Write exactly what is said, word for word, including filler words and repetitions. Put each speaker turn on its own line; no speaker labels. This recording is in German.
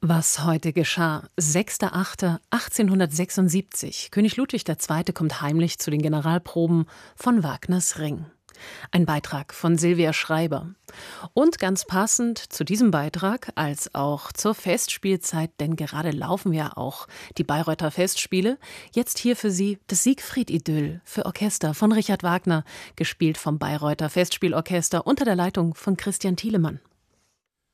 Was heute geschah. sechster achter achtzehnhundertsechsundsiebzig. König Ludwig der Zweite kommt heimlich zu den Generalproben von Wagners Ring. Ein Beitrag von Silvia Schreiber. Und ganz passend zu diesem Beitrag, als auch zur Festspielzeit, denn gerade laufen ja auch die Bayreuther Festspiele, jetzt hier für Sie das Siegfried-Idyll für Orchester von Richard Wagner, gespielt vom Bayreuther Festspielorchester unter der Leitung von Christian Thielemann.